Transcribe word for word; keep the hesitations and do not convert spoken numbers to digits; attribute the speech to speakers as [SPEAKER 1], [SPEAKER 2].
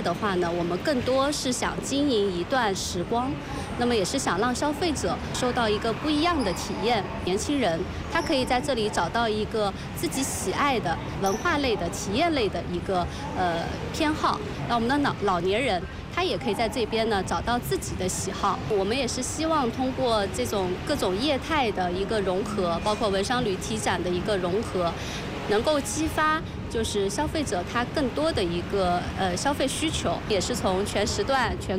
[SPEAKER 1] 外的话呢，我们更多是想经营一段时光，那么也是想让消费者受到一个不一样的体验。年轻人他可以在这里找到一个自己喜爱的文化类的、体验类的一个呃偏好。那我们的老老年人，他也可以在这边呢找到自己的喜好。我们也是希望通过这种各种业态的一个融合，包括文商旅体展的一个融合，能够激发就是消费者他更多的一个呃消费需求，也是从全时段、全